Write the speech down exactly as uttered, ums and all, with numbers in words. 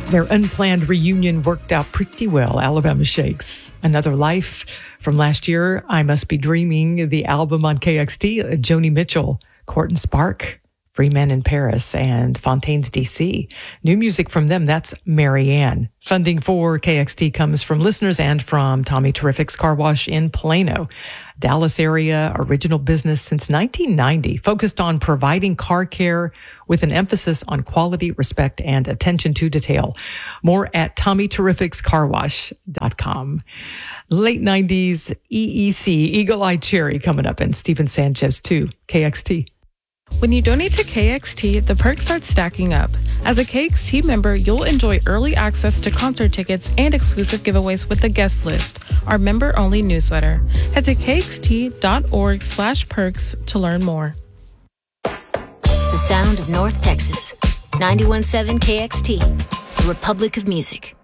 Their unplanned reunion worked out pretty well, Alabama Shakes. Another Life from last year, I Must Be Dreaming, the album on K X T, Joni Mitchell, Court and Spark, Free Men in Paris, and Fontaines D C. New music from them, that's Marianne. Funding for K X T comes from listeners and from Tommy Terrific's Car Wash in Plano. Dallas area, original business since nineteen ninety, focused on providing car care with an emphasis on quality, respect, and attention to detail. More at tommy terrifics car wash dot com. Late nineties E E C, Eagle Eye Cherry coming up, and Stephen Sanchez too, K X T. When you donate to K X T, the perks start stacking up. As a K X T member, you'll enjoy early access to concert tickets and exclusive giveaways with the guest list, our member-only newsletter. Head to kxt.org slash perks to learn more. The sound of North Texas. ninety-one point seven K X T, the Republic of Music.